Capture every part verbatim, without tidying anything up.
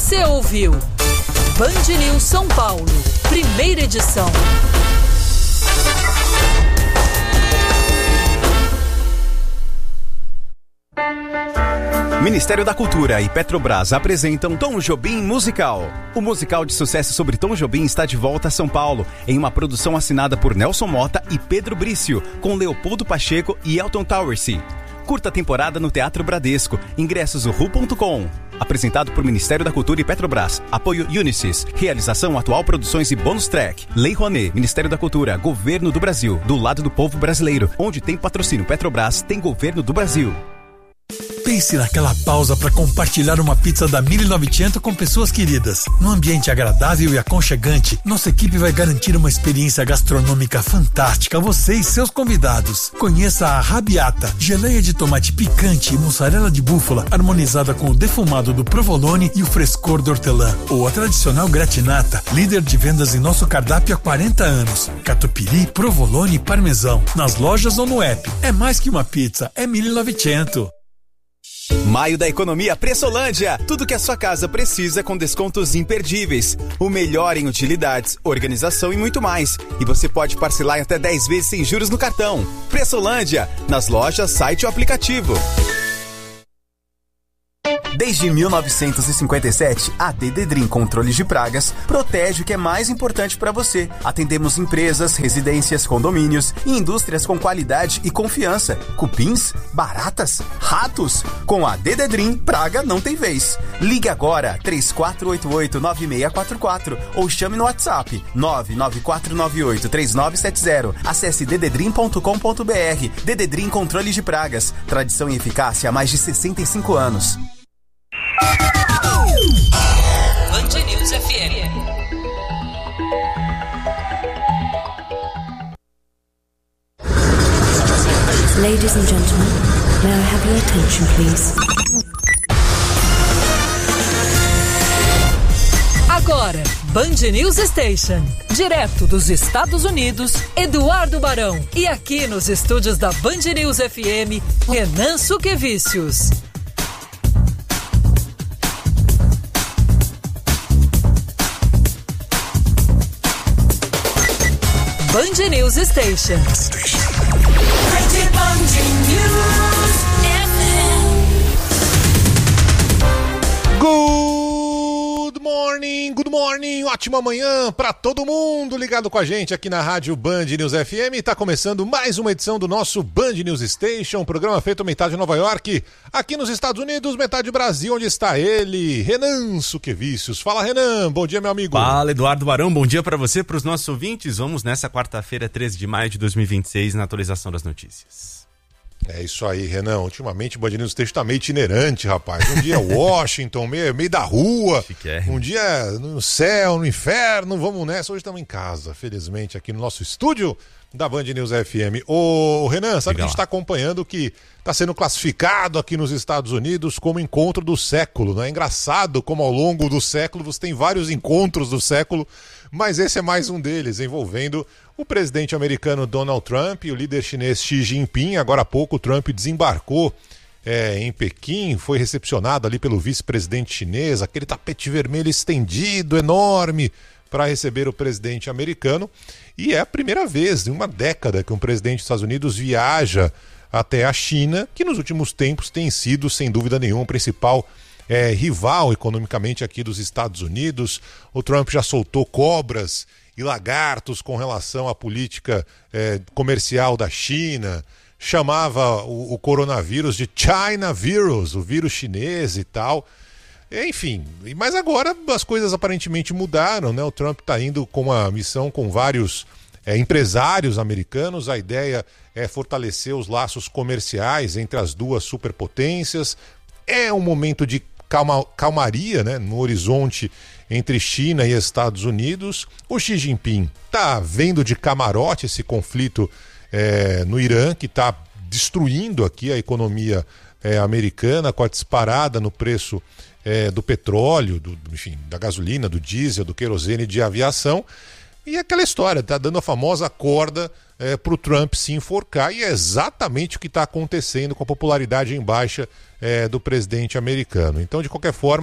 Você ouviu Band News São Paulo, primeira edição. Ministério da Cultura e Petrobras apresentam Tom Jobim Musical. O musical de sucesso sobre Tom Jobim está de volta a São Paulo, em uma produção assinada por Nelson Mota e Pedro Brício, com Leopoldo Pacheco e Elton Towersey. Curta temporada no Teatro Bradesco. Ingressos ru ponto com. Apresentado por Ministério da Cultura e Petrobras. Apoio Unisys. Realização Atual Produções e Bônus Track. Lei Rouanet. Ministério da Cultura. Governo do Brasil. Do lado do povo brasileiro. Onde tem patrocínio Petrobras, tem Governo do Brasil. Pense naquela pausa para compartilhar uma pizza da mil e novecentos com pessoas queridas. Num ambiente agradável e aconchegante, nossa equipe vai garantir uma experiência gastronômica fantástica a você e seus convidados. Conheça a Rabiata, geleia de tomate picante e mussarela de búfala, harmonizada com o defumado do provolone e o frescor do hortelã. Ou a tradicional gratinata, líder de vendas em nosso cardápio há quarenta anos. Catupiry, provolone e parmesão. Nas lojas ou no app. É mais que uma pizza, é mil e novecentos. Maio da Economia Pressolândia. Tudo que a sua casa precisa com descontos imperdíveis. O melhor em utilidades, organização e muito mais. E você pode parcelar em até dez vezes sem juros no cartão. Pressolândia, nas lojas, site ou aplicativo. Desde mil novecentos e cinquenta e sete, a Dededrim Controles de Pragas protege o que é mais importante para você. Atendemos empresas, residências, condomínios e indústrias com qualidade e confiança. Cupins, baratas, ratos. Com a Dededrim, praga não tem vez. Ligue agora três quatro oito oito, nove seis quatro quatro ou chame no WhatsApp nove nove quatro nove oito, três nove sete zero. Acesse dededrim ponto com ponto br. Dededrim Controles de Pragas. Tradição e eficácia há mais de sessenta e cinco anos. Band News F M. Ladies and gentlemen, may I have your attention, please? Agora, Band News Station. Direto dos Estados Unidos, Eduardo Barão. E aqui nos estúdios da Band News F M, Renan Suquevicius. Band News Station. Band News F M. Good morning, good morning, ótima manhã para todo mundo ligado com a gente aqui na rádio Band News F M. Está começando mais uma edição do nosso Band News Station, um programa feito metade em Nova York, aqui nos Estados Unidos, metade Brasil, onde está ele, Renan Suquevicius. Fala, Renan, bom dia, meu amigo. Fala, Eduardo Barão, bom dia para você, para os nossos ouvintes. Vamos nessa quarta-feira, treze de maio de dois mil e vinte e seis, na atualização das notícias. É isso aí, Renan. Ultimamente o Band News Station tá meio itinerante, rapaz. Um dia Washington, meio, meio da rua. Chiquérrimo. Um dia no céu, no inferno. Vamos nessa. Hoje estamos em casa, felizmente, aqui no nosso estúdio da Band News F M. Ô, Renan, sabe que a gente está acompanhando que está sendo classificado aqui nos Estados Unidos como encontro do século, né? É engraçado como ao longo do século você tem vários encontros do século, mas esse é mais um deles, envolvendo o presidente americano Donald Trump e o líder chinês Xi Jinping. Agora há pouco o Trump desembarcou é, em Pequim, foi recepcionado ali pelo vice-presidente chinês, aquele tapete vermelho estendido, enorme, para receber o presidente americano. E é a primeira vez em uma década que um presidente dos Estados Unidos viaja até a China, que nos últimos tempos tem sido, sem dúvida nenhuma, o principal é, rival economicamente aqui dos Estados Unidos. O Trump já soltou cobras e lagartos com relação à política é, comercial da China, chamava o, o coronavírus de China Virus, o vírus chinês e tal. Enfim, mas agora as coisas aparentemente mudaram, né? O Trump está indo com uma missão com vários é, empresários americanos. A ideia é fortalecer os laços comerciais entre as duas superpotências. É um momento de calma, calmaria, né, no horizonte entre China e Estados Unidos. O Xi Jinping está vendo de camarote esse conflito é, no Irã, que está destruindo aqui a economia é, americana, com a disparada no preço é, do petróleo, do, enfim, da gasolina, do diesel, do querosene de aviação. E aquela história, está dando a famosa corda é, para o Trump se enforcar, e é exatamente o que está acontecendo com a popularidade em baixa é, do presidente americano. Então, de qualquer forma,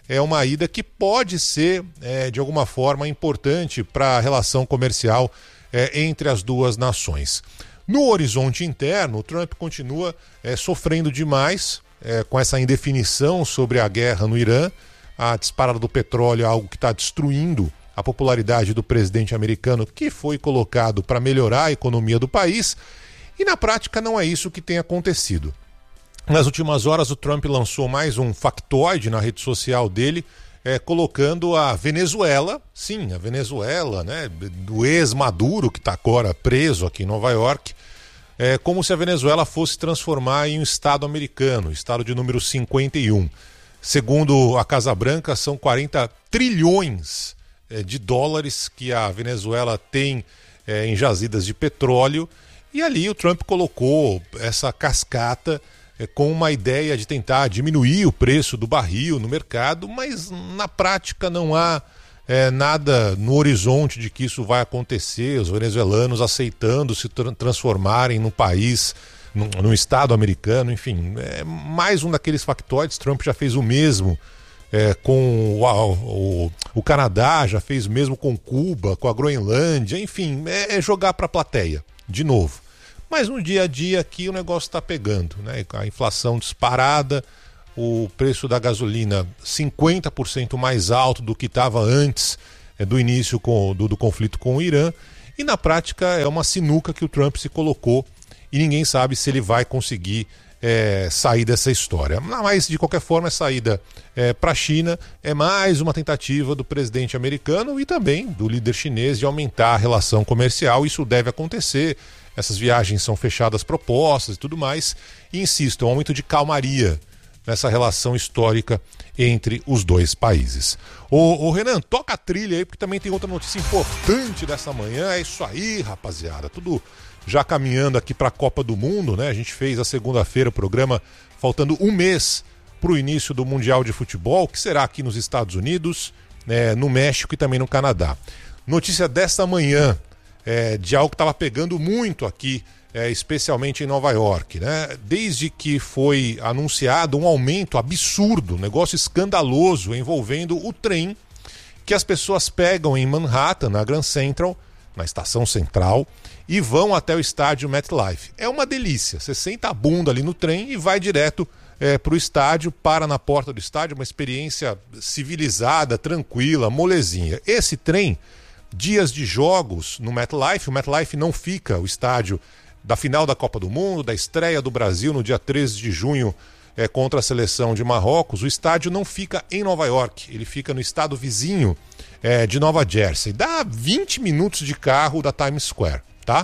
é uma ida que pode ser, é, de alguma forma, importante para a relação comercial é, entre as duas nações. No horizonte interno, o Trump continua é, sofrendo demais é, com essa indefinição sobre a guerra no Irã. A disparada do petróleo é algo que está destruindo a popularidade do presidente americano, que foi colocado para melhorar a economia do país, e na prática não é isso que tem acontecido. Nas últimas horas, o Trump lançou mais um factoide na rede social dele, é, colocando a Venezuela, sim, a Venezuela, né, do ex-Maduro, que está agora preso aqui em Nova York, é, como se a Venezuela fosse transformar em um estado americano, estado de número cinquenta e um. Segundo a Casa Branca, são quarenta trilhões é, de dólares que a Venezuela tem é, em jazidas de petróleo, e ali o Trump colocou essa cascata com uma ideia de tentar diminuir o preço do barril no mercado, mas na prática não há é, nada no horizonte de que isso vai acontecer, os venezuelanos aceitando se tra- transformarem num país, num, num estado americano, enfim, é mais um daqueles factoides. Trump já fez o mesmo é, com o, o, o Canadá, já fez o mesmo com Cuba, com a Groenlândia, enfim, é, é jogar para a plateia, de novo. Mas no dia a dia aqui o negócio está pegando, né? A inflação disparada, o preço da gasolina cinquenta por cento mais alto do que estava antes é, do início com, do, do conflito com o Irã, e na prática é uma sinuca que o Trump se colocou e ninguém sabe se ele vai conseguir é, sair dessa história. Mas de qualquer forma, a saída é, para a China é mais uma tentativa do presidente americano e também do líder chinês de aumentar a relação comercial. Isso deve acontecer. Essas viagens são fechadas propostas e tudo mais. E insisto, é um momento de calmaria nessa relação histórica entre os dois países. Ô, ô Renan, toca a trilha aí, porque também tem outra notícia importante dessa manhã. É isso aí, rapaziada. Tudo já caminhando aqui para a Copa do Mundo, né? A gente fez a segunda-feira o programa faltando um mês para o início do Mundial de Futebol, que será aqui nos Estados Unidos, né, no México e também no Canadá. Notícia desta manhã. É, de algo que estava pegando muito aqui, é, especialmente em Nova York, né? Desde que foi anunciado um aumento absurdo, um negócio escandaloso envolvendo o trem que as pessoas pegam em Manhattan, na Grand Central, na estação central, e vão até o estádio MetLife. É uma delícia, você senta a bunda ali no trem e vai direto é, para o estádio, para na porta do estádio, uma experiência civilizada, tranquila, molezinha. Esse trem, dias de jogos no MetLife, o MetLife não fica, o estádio da final da Copa do Mundo, da estreia do Brasil no dia treze de junho é, contra a seleção de Marrocos, o estádio não fica em Nova York, ele fica no estado vizinho é, de Nova Jersey. Dá vinte minutos de carro da Times Square, tá?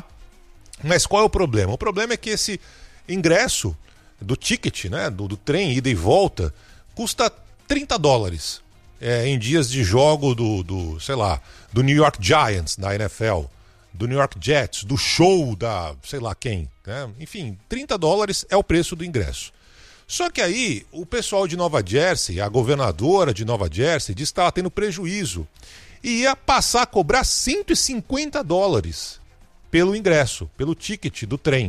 Mas qual é o problema? O problema é que esse ingresso do ticket, né, do, do trem, ida e volta, custa trinta dólares. É, em dias de jogo do, do, sei lá, do New York Giants da N F L, do New York Jets, do show da sei lá quem, né? Enfim, trinta dólares é o preço do ingresso. Só que aí o pessoal de Nova Jersey, a governadora de Nova Jersey, disse que estava tendo prejuízo e ia passar a cobrar cento e cinquenta dólares pelo ingresso, pelo ticket do trem.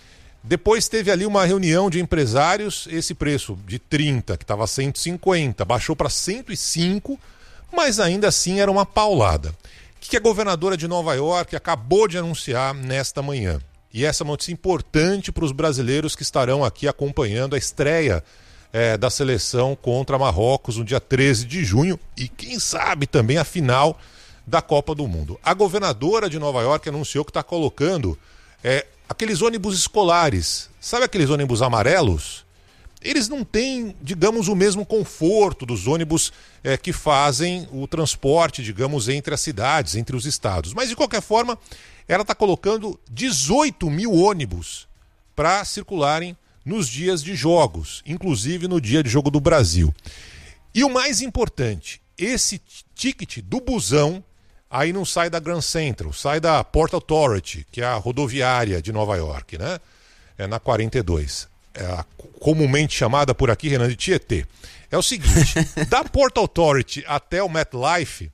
Depois teve ali uma reunião de empresários, esse preço de trinta, que estava cento e cinquenta, baixou para cento e cinco, mas ainda assim era uma paulada. O que a governadora de Nova York acabou de anunciar nesta manhã? E essa é uma notícia importante para os brasileiros que estarão aqui acompanhando a estreia é, da seleção contra Marrocos no dia treze de junho e quem sabe também a final da Copa do Mundo. A governadora de Nova York anunciou que está colocando é, aqueles ônibus escolares, sabe aqueles ônibus amarelos? Eles não têm, digamos, o mesmo conforto dos ônibus é, que fazem o transporte, digamos, entre as cidades, entre os estados. Mas, de qualquer forma, ela está colocando dezoito mil ônibus para circularem nos dias de jogos, inclusive no dia de jogo do Brasil. E o mais importante, esse ticket do busão aí não sai da Grand Central, sai da Port Authority, que é a rodoviária de Nova York, né? É na quarenta e dois. É a, comumente chamada por aqui, Renan, de Tietê. É o seguinte, da Port Authority até o MetLife,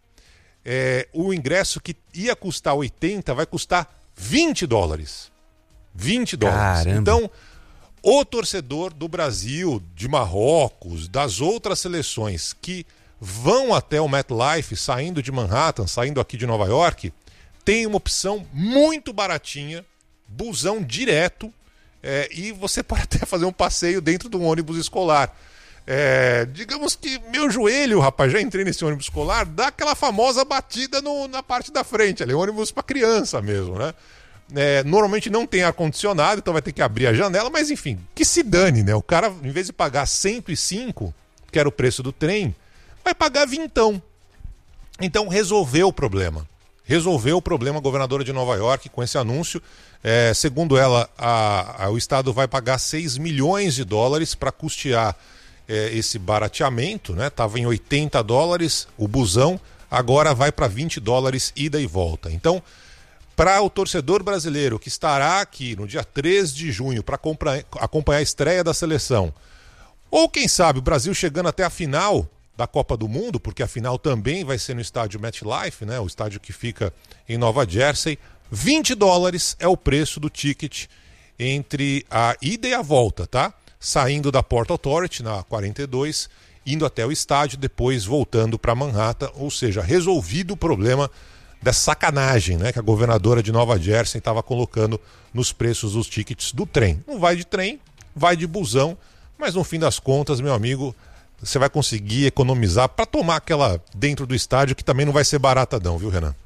é, o ingresso que ia custar oitenta vai custar vinte dólares. vinte dólares. Caramba. Então, o torcedor do Brasil, de Marrocos, das outras seleções que vão até o MetLife, saindo de Manhattan, saindo aqui de Nova York, tem uma opção muito baratinha, busão direto, é, e você pode até fazer um passeio dentro de um ônibus escolar. É, digamos que meu joelho, rapaz, já entrei nesse ônibus escolar, dá aquela famosa batida no, na parte da frente, ali, ônibus para criança mesmo, né? É, normalmente não tem ar-condicionado, então vai ter que abrir a janela, mas enfim, que se dane, né? O cara, em vez de pagar cento e cinco, que era o preço do trem, vai pagar vintão. Então resolveu o problema. Resolveu o problema a governadora de Nova York com esse anúncio. É, segundo ela, a, a, o estado vai pagar seis milhões de dólares para custear é, esse barateamento, né? Estava em oitenta dólares o busão, agora vai para vinte dólares ida e volta. Então, para o torcedor brasileiro que estará aqui no dia três de junho para acompanhar a estreia da seleção, ou quem sabe o Brasil chegando até a final da Copa do Mundo, porque a final também vai ser no estádio MetLife, né, o estádio que fica em Nova Jersey, vinte dólares é o preço do ticket entre a ida e a volta, tá? Saindo da Port Authority na quarenta e dois, indo até o estádio, depois voltando para Manhattan, ou seja, resolvido o problema dessa sacanagem, né, que a governadora de Nova Jersey estava colocando nos preços dos tickets do trem. Não vai de trem, vai de busão, mas no fim das contas, meu amigo, você vai conseguir economizar para tomar aquela dentro do estádio, que também não vai ser barata não, viu, Renan?